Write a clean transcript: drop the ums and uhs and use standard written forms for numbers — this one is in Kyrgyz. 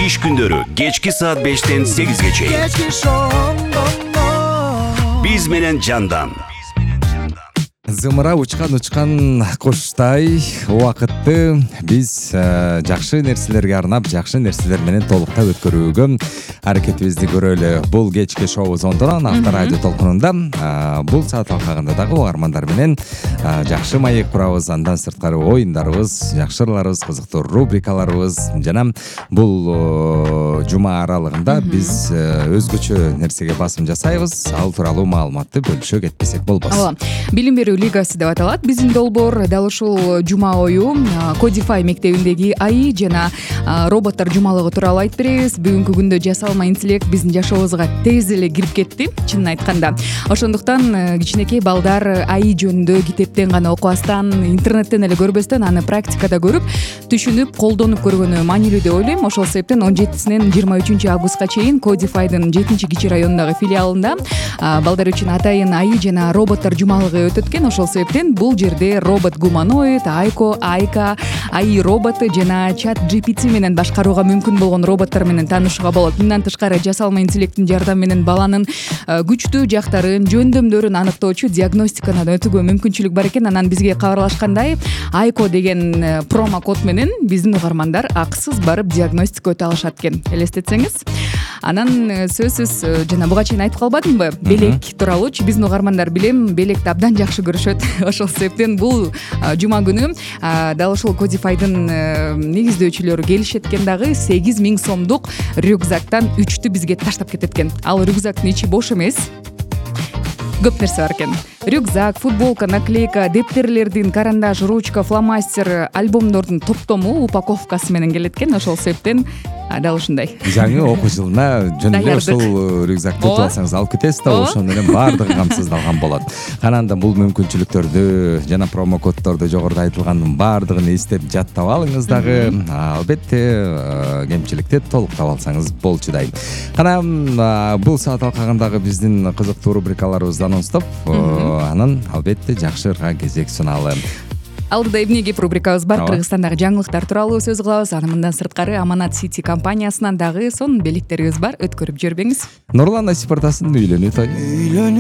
Иш күндөрү кечки саат 5-тен 8-ге чейин. Биз менен жандан. Зымыра учкан куштай убакытты биз жакшы нерселерге арнап, жакшы нерселер менен толуктап өткөрүүгө аракетибизди көрөлү. Бул кечки шоубуз Ондон Авторадио толкунунда бул саат алкагында дагы угармандар менен жакшы маек курабыз. Андан сырткары оюндарыбыз, жакшырларыбыз, кызыктуу рубрикаларыбыз жана бул жума аралыгында биз өзгөчө нерсеге басым жасайбыз. Ал тууралуу маалыматты бөлүшө кетпесек болбос. Ооба. Билим берүү лигасы деп аталат. Биздин долбоор дал ушул жума ою Codify мектебиндеги АИ жана роботтор жумалыгы тууралуу айтып беребиз. Бүгүнкү күндө жасалма интеллект биздин жашообузга тез эле кирип кетти, чынын айтканда. Ошондуктан кичинекей балдар АИ жөнүндө китептен гана окубастан, интернеттен эле көрбөстөн аны практикада көрүп, түшүнүп, колдонуп көргөнү маанилүү деп ойлойм. Ошол себептен 17-синен 23 августка чейин Codify'дын 7-Кичи районундагы филиалында балдар үчүн атайын АИ жана роботтор жумалыгы өтөт экен. Ошол себептен бул жерде робот гуманоид, Айко, Айка, АИ роботу жана чат GPT менен башкарууга мүмкүн болгон роботтор менен таанышууга болот. Мындан тышкары жасалма интеллекттин жардамы менен баланын күчтүү жактарын, жөндөмдөрүн аныктоочу диагностикадан өтүүгө мүмкүнчүлүк бар экен. Анан бизге кабарлашкандай Айко деген промокод менен биздин угармандар акысыз барып диагностика өтө алышат экен. Элестетсеңиз. Анан сөзсүз жана буга чейин айтып калбадымбы? Белек тууралуучу биздин угармандар билем, белекти абдан жакшы көрүшөт. Ошол себептен бул жума күнү дал ушул Codify'дын негиздөөчүлөрү келишет экен дагы 8000 сомдук рюкзактан 3тү бизге таштап кетет экен. Ал рюкзактын ичи бош эмес. Көп нерсе бар экен. Рюкзак, футболка, наклейка, дептерлердин, карандаш, ручка, фломастер, альбомдордун топтому упаковкасы менен келет экен. Ошол себептен дал ушундай. Жаңы окуу жылына жөн эле ушул рюкзакты утуп алсаңыз алып кетесиз да, ошону менен баардыгы камсыздалган болот. Анан бул мүмкүнчүлүктөрдү жана промокоддорду жогоруда айтылгандын баардыгын эстеп жаттап алыңыз дагы. Албетте кемчиликти толуктап алсаңыз болчудай. Анан бул саат алкагындагы биздин кызыктуу рубрикаларыбызды анонстоп, анан албетте жакшырга кезек суналым. Алдыда эмне кеп рубрикабыз бар. Кыргызстандагы жаңылыктар тууралуу сөз кылабыз. Анан мындан сырткары Аманат Сити компаниясынан дагы сонун белектерибиз бар. Өткөрүп жибербеңиз. Нурлан Насип Артасын үйлөнүү той.